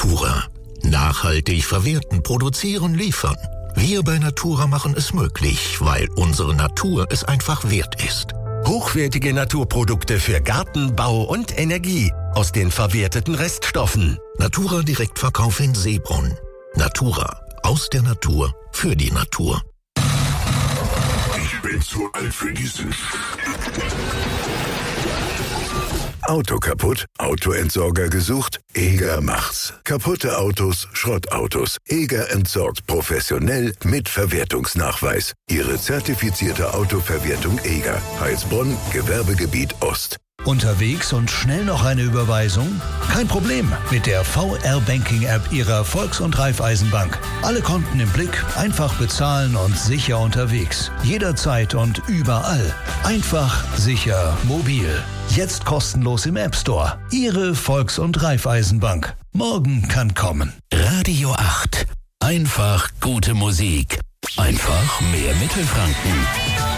Natura. Nachhaltig verwerten, produzieren, liefern. Wir bei Natura machen es möglich, weil unsere Natur es einfach wert ist. Hochwertige Naturprodukte für Garten, Bau und Energie aus den verwerteten Reststoffen. Natura Direktverkauf in Seebrunn. Natura. Aus der Natur. Für die Natur. Ich bin zu alt für diesen Auto kaputt? Autoentsorger gesucht? Eger macht's. Kaputte Autos, Schrottautos. Eger entsorgt professionell mit Verwertungsnachweis. Ihre zertifizierte Autoverwertung Eger. Heilsbronn, Gewerbegebiet Ost. Unterwegs und schnell noch eine Überweisung? Kein Problem mit der VR-Banking-App Ihrer Volks- und Raiffeisenbank. Alle Konten im Blick, einfach bezahlen und sicher unterwegs. Jederzeit und überall. Einfach, sicher, mobil. Jetzt kostenlos im App Store. Ihre Volks- und Raiffeisenbank. Morgen kann kommen. Radio 8. Einfach gute Musik. Einfach mehr Mittelfranken.